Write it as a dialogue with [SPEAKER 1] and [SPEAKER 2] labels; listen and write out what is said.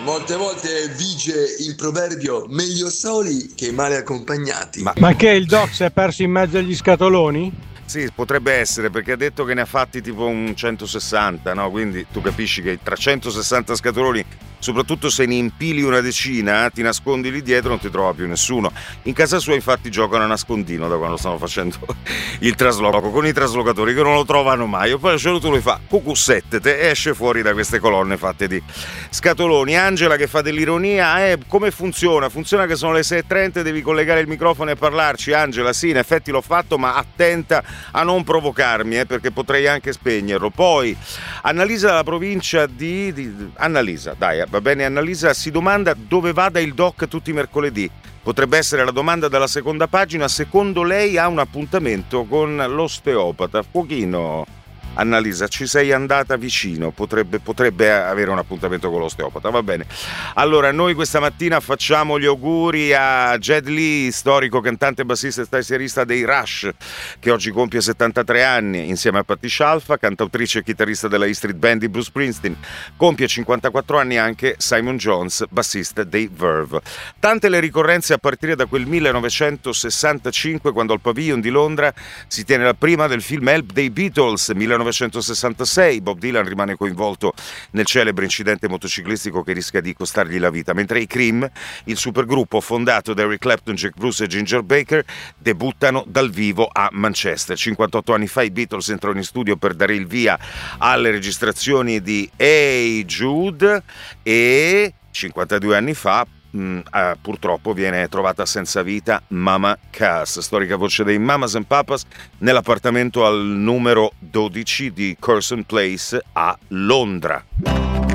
[SPEAKER 1] molte volte vige il proverbio meglio soli che male accompagnati.
[SPEAKER 2] Ma che il Doc si è perso in mezzo agli scatoloni?
[SPEAKER 3] Sì, potrebbe essere, perché ha detto che ne ha fatti tipo un 160, no? Quindi tu capisci che tra 160 scatoloni, soprattutto se ne impili una decina, ti nascondi lì dietro, non ti trova più nessuno. In casa sua infatti giocano a nascondino da quando stanno facendo il trasloco, con i traslocatori che non lo trovano mai. Poi tu lui fa cucussettete e esce fuori da queste colonne fatte di scatoloni. Angela che fa dell'ironia, come funziona? Funziona che sono le 6:30, devi collegare il microfono e parlarci. Angela, sì, in effetti l'ho fatto, ma attenta a non provocarmi, perché potrei anche spegnerlo. Poi Annalisa dalla provincia di Annalisa, dai, va bene, Annalisa si domanda dove vada il Doc tutti i mercoledì. Potrebbe essere la domanda dalla seconda pagina. Secondo lei ha un appuntamento con l'osteopata. Pochino, Annalisa, ci sei andata vicino, potrebbe avere un appuntamento con l'osteopata, va bene. Allora, noi questa mattina facciamo gli auguri a Jed Lee, storico cantante, bassista e tastierista dei Rush, che oggi compie 73 anni, insieme a Patti Scialfa, cantautrice e chitarrista della E Street Band di Bruce Springsteen. Compie 54 anni anche Simon Jones, bassista dei Verve. Tante le ricorrenze a partire da quel 1965, quando al Pavilion di Londra si tiene la prima del film Help dei Beatles. 1966 Bob Dylan rimane coinvolto nel celebre incidente motociclistico che rischia di costargli la vita, mentre i Cream, il supergruppo fondato da Eric Clapton, Jack Bruce e Ginger Baker, debuttano dal vivo a Manchester. 58 anni fa i Beatles entrano in studio per dare il via alle registrazioni di Hey Jude e 52 anni fa purtroppo viene trovata senza vita Mama Cass, storica voce dei Mamas and Papas, nell'appartamento al numero 12 di Curzon Place a Londra.